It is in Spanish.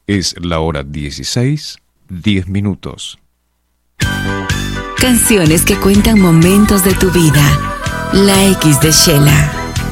Es la hora 16:10. Canciones que cuentan momentos de tu vida. La X de Shela.